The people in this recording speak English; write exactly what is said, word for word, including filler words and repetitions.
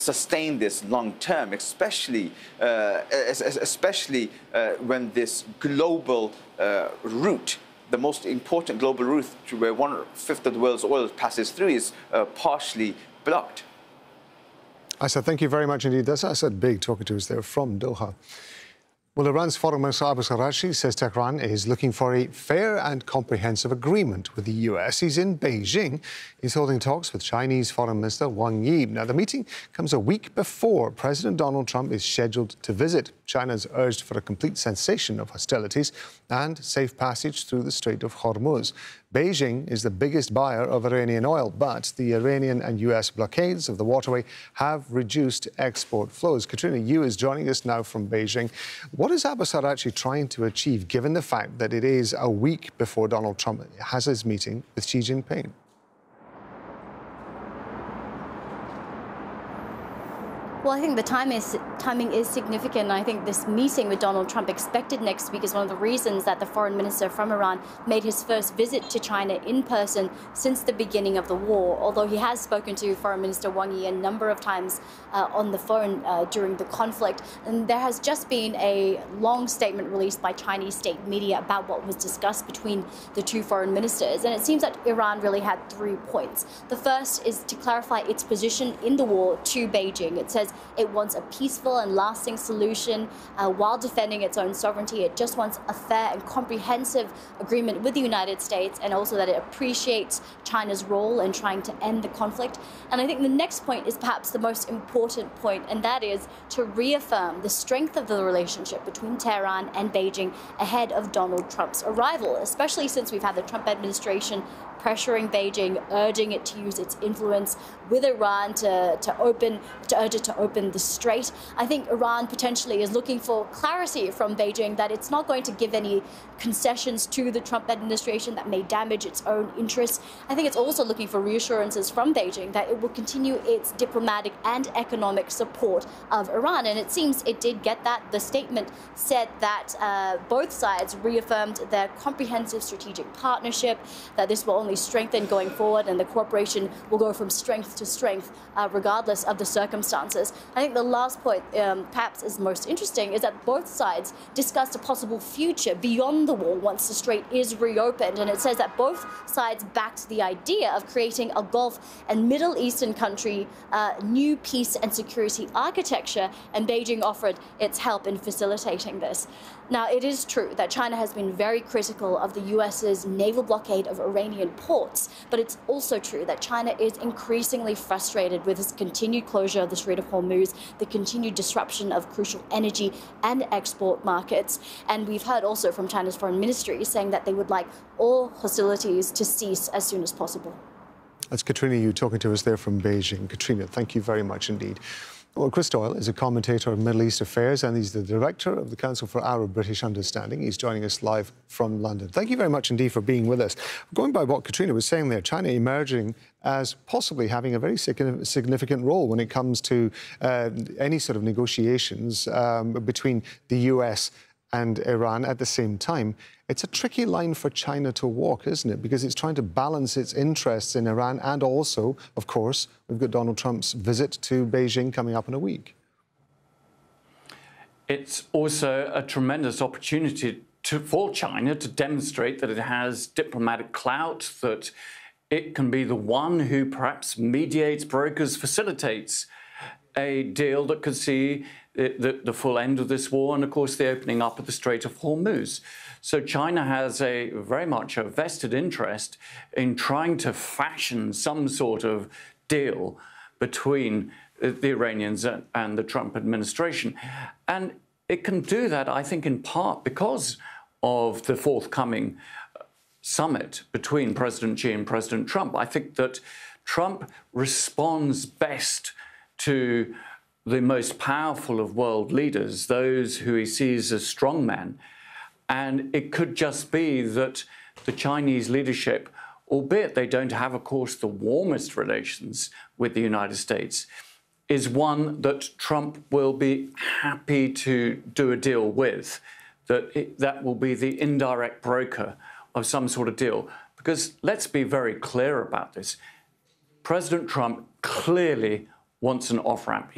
sustain this long term, especially uh, especially uh, when this global uh, route, the most important global route to where one fifth of the world's oil passes through, is uh, partially blocked. Asad, thank you very much indeed. That's Asad Beg talking to us there from Doha. Well, Iran's Foreign Minister Abbas Araghchi says Tehran is looking for a fair and comprehensive agreement with the U S. He's in Beijing. He's holding talks with Chinese Foreign Minister Wang Yi. Now, the meeting comes a week before President Donald Trump is scheduled to visit. China's urged for a complete cessation of hostilities and safe passage through the Strait of Hormuz. Beijing is the biggest buyer of Iranian oil, but the Iranian and U S blockades of the waterway have reduced export flows. Katrina Yu is joining us now from Beijing. What is Abbas Araghchi trying to achieve, given the fact that it is a week before Donald Trump has his meeting with Xi Jinping? Well, I think the time is, timing is significant. I think this meeting with Donald Trump expected next week is one of the reasons that the foreign minister from Iran made his first visit to China in person since the beginning of the war, although he has spoken to Foreign Minister Wang Yi a number of times uh, on the phone uh, during the conflict. And there has just been a long statement released by Chinese state media about what was discussed between the two foreign ministers. And it seems that Iran really had three points. The first is to clarify its position in the war to Beijing. It says it wants a peaceful and lasting solution uh, while defending its own sovereignty. It just wants a fair and comprehensive agreement with the United States, and also that it appreciates China's role in trying to end the conflict. And I think the next point is perhaps the most important point, and that is to reaffirm the strength of the relationship between Tehran and Beijing ahead of Donald Trump's arrival, especially since we've had the Trump administration pressuring Beijing, urging it to use its influence with Iran to, to open, to urge it to open the strait. I think Iran potentially is looking for clarity from Beijing that it's not going to give any concessions to the Trump administration that may damage its own interests. I think it's also looking for reassurances from Beijing that it will continue its diplomatic and economic support of Iran. And it seems it did get that. The statement said that uh, both sides reaffirmed their comprehensive strategic partnership, that this will only strengthen going forward, and the cooperation will go from strength to strength uh, regardless of the circumstances. I think the last point um, perhaps is most interesting is that both sides discussed a possible future beyond the war once the strait is reopened, and it says that both sides backed the idea of creating a Gulf and Middle Eastern country uh, new peace and security architecture, and Beijing offered its help in facilitating this. Now, it is true that China has been very critical of the U S's naval blockade of Iranian ports, but it's also true that China is increasingly frustrated with its continued closure of the Strait of Hormuz, the continued disruption of crucial energy and export markets. And we've heard also from China's foreign ministry saying that they would like all hostilities to cease as soon as possible. That's Katrina Yu talking to us there from Beijing. Katrina, thank you very much indeed. Well, Chris Doyle is a commentator on Middle East affairs, and he's the director of the Council for Arab-British Understanding. He's joining us live from London. Thank you very much indeed for being with us. Going by what Katrina was saying there, China emerging as possibly having a very significant role when it comes to uh, any sort of negotiations um, between the U S and Iran at the same time. It's a tricky line for China to walk, isn't it? Because it's trying to balance its interests in Iran, and also, of course, we've got Donald Trump's visit to Beijing coming up in a week. It's also a tremendous opportunity to, for China to demonstrate that it has diplomatic clout, that it can be the one who perhaps mediates, brokers, facilitates a deal that could see the, the full end of this war, and of course the opening up of the Strait of Hormuz. So China has a very much a vested interest in trying to fashion some sort of deal between the Iranians and the Trump administration. And it can do that, I think, in part because of the forthcoming summit between President Xi and President Trump. I think that Trump responds best to the most powerful of world leaders, those who he sees as strongmen. And it could just be that the Chinese leadership, albeit they don't have, of course, the warmest relations with the United States, is one that Trump will be happy to do a deal with, that it, that will be the indirect broker of some sort of deal. Because let's be very clear about this. President Trump clearly wants an off-ramp.